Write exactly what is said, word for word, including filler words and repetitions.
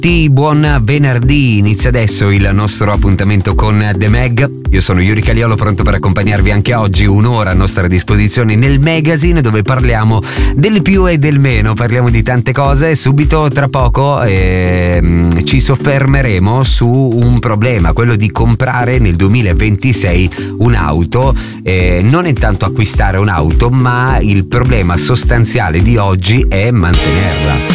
Buon venerdì, inizia adesso il nostro appuntamento con The Mag. Io sono Yuri Caliolo, pronto per accompagnarvi anche oggi, un'ora a nostra disposizione nel magazine dove parliamo del più e del meno, parliamo di tante cose. Subito tra poco eh, ci soffermeremo su un problema, quello di comprare nel duemilaventisei un'auto. Eh, non è tanto acquistare un'auto, ma il problema sostanziale di oggi è mantenerla.